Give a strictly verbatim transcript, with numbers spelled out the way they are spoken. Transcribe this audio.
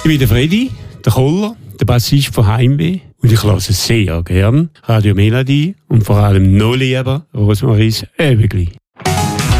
Ich bin der Freddy, der Koller, der Bassist von Heimweh. Und ich höre sehr gern Radio Melodie und vor allem noch lieber Rosmaries Öbigli.